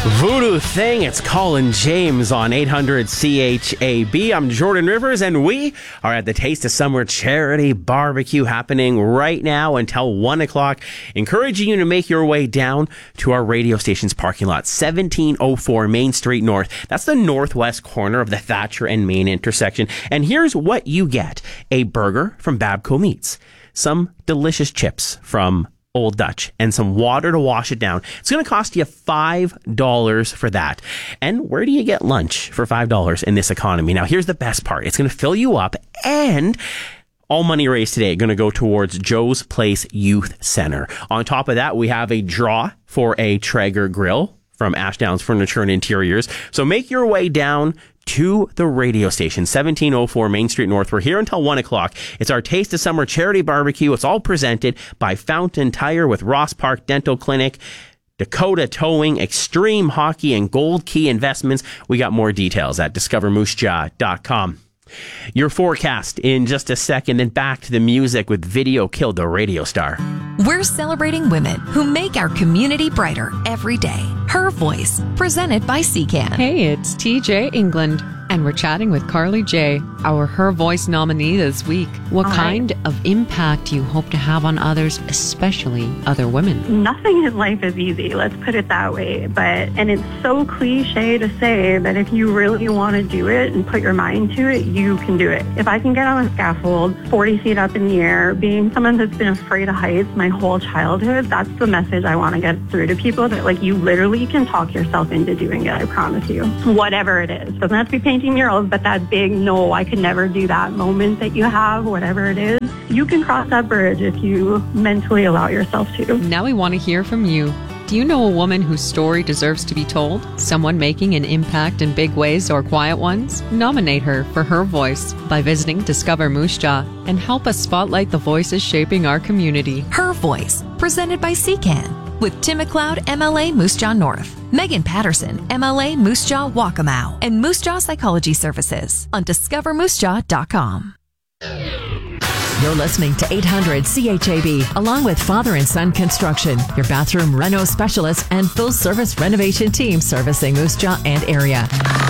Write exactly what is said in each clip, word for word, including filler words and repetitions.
Voodoo Thing, it's Colin James on eight hundred C H A B. I'm Jordan Rivers, and we are at the Taste of Summer Charity Barbecue happening right now until one o'clock, encouraging you to make your way down to our radio station's parking lot, seventeen oh four Main Street North. That's the northwest corner of the Thatcher and Main intersection. And here's what you get. A burger from Babco Meats, some delicious chips from Old Dutch, and some water to wash it down. It's going to cost you five dollars for that. And where do you get lunch for five dollars in this economy? Now, here's the best part. It's going to fill you up, and all money raised today going to go towards Joe's Place Youth Center. On top of that, we have a draw for a Traeger grill from Ashdowns Furniture and Interiors. So make your way down to the radio station, seventeen oh four Main Street North. We're here until one o'clock. It's our Taste of Summer Charity Barbecue. It's all presented by Fountain Tire with Ross Park Dental Clinic, Dakota Towing, Extreme Hockey, and Gold Key Investments. We got more details at discover moose jaw dot com. Your forecast in just a second, then back to the music with Video Killed the Radio Star. We're celebrating women who make our community brighter every day. Her Voice, presented by C C A N. Hey, it's T J England, and we're chatting with Carly J, our Her Voice nominee this week. What All kind right. of impact do you hope to have on others, especially other women? Nothing in life is easy, let's put it that way. But, and it's so cliche to say that if you really want to do it and put your mind to it, you can do it. If I can get on a scaffold, forty feet up in the air, being someone that's been afraid of heights my whole childhood, that's the message I want to get through to people, that like you literally can talk yourself into doing it, I promise you. Whatever it is. Doesn't have to be painting murals, but that big, no, I could never do that moment that you have, whatever it is, you can cross that bridge if you mentally allow yourself to. Now we want to hear from you. Do you know a woman whose story deserves to be told? Someone making an impact in big ways or quiet ones? Nominate her for Her Voice by visiting Discover Moose Jaw and help us spotlight the voices shaping our community. Her Voice, presented by C C A N, with Tim McLeod, M L A Moose Jaw North, Megan Patterson, M L A Moose Jaw Waccamaw, and Moose Jaw Psychology Services on discover moose jaw dot com. You're listening to eight hundred C H A B, along with Father and Son Construction, your bathroom reno specialist and full-service renovation team servicing Moose Jaw and area.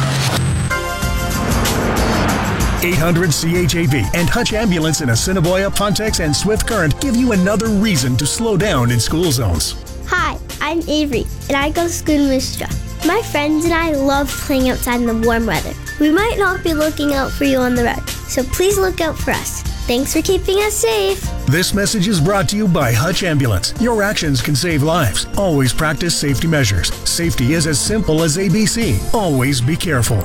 eight hundred C H A B and Hutch Ambulance in Assiniboia, Pontex, and Swift Current give you another reason to slow down in school zones. Hi, I'm Avery, and I go to school in Moose Jaw. My friends and I love playing outside in the warm weather. We might not be looking out for you on the road, so please look out for us. Thanks for keeping us safe. This message is brought to you by Hutch Ambulance. Your actions can save lives. Always practice safety measures. Safety is as simple as A B C. Always be careful.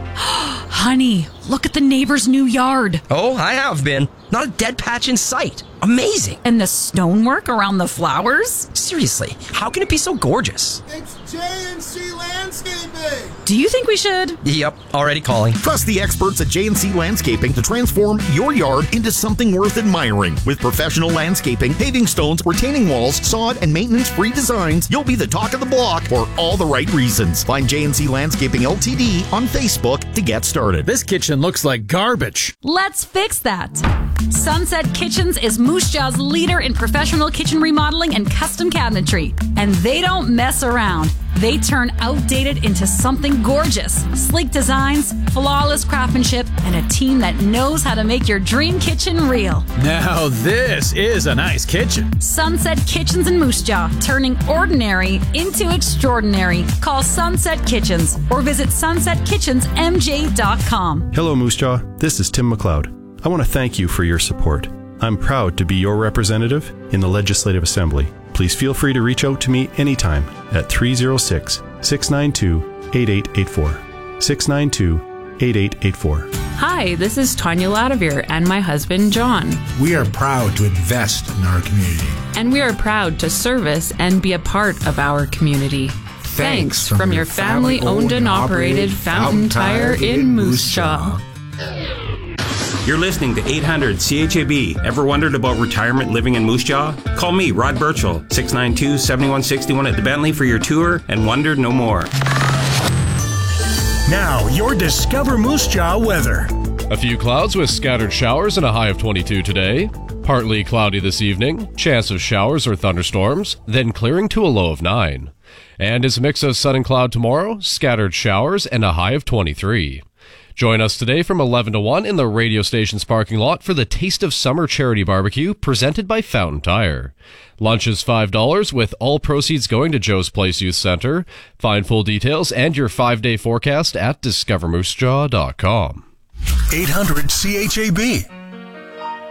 Honey, look at the neighbor's new yard. Oh, I have been. Not a dead patch in sight. Amazing. And the stonework around the flowers? Seriously, how can it be so gorgeous? It's J and C Landscaping. Do you think we should? Yep, already calling. Trust the experts at J and C Landscaping to transform your yard into something worth admiring. With professional landscaping, paving stones, retaining walls, sod, and maintenance-free designs, you'll be the talk of the block for all the right reasons. Find J and C Landscaping L T D on Facebook to get started. This kitchen looks like garbage. Let's fix that. Sunset Kitchens is Moose Jaw's leader in professional kitchen remodeling and custom cabinetry. And they don't mess around. They turn outdated into something gorgeous. Sleek designs, flawless craftsmanship, and a team that knows how to make your dream kitchen real. Now this is a nice kitchen. Sunset Kitchens in Moose Jaw, turning ordinary into extraordinary. Call Sunset Kitchens or visit sunset kitchens m j dot com. Hello, Moose Jaw. This is Tim McLeod. I want to thank you for your support. I'm proud to be your representative in the Legislative Assembly. Please feel free to reach out to me anytime at three oh six, six nine two, eight eight eight four. six nine two, eight eight eight four. Hi, this is Tanya Ladavir and my husband, John. We are proud to invest in our community. And we are proud to service and be a part of our community. Thanks, Thanks from, from your family-owned and operated Fountain Tire in Moose Jaw. You're listening to eight hundred C H A B. Ever wondered about retirement living in Moose Jaw? Call me, Rod Birchall, six nine two, seven one six one at the Bentley for your tour and wonder no more. Now, your Discover Moose Jaw weather. A few clouds with scattered showers and a high of twenty-two today. Partly cloudy this evening, chance of showers or thunderstorms, then clearing to a low of nine. And it's a mix of sun and cloud tomorrow, scattered showers, and a high of twenty-three. Join us today from eleven to one in the radio station's parking lot for the Taste of Summer Charity Barbecue presented by Fountain Tire. Lunch is five dollars with all proceeds going to Joe's Place Youth Center. Find full details and your five-day forecast at discover moose jaw dot com. eight hundred C H A B.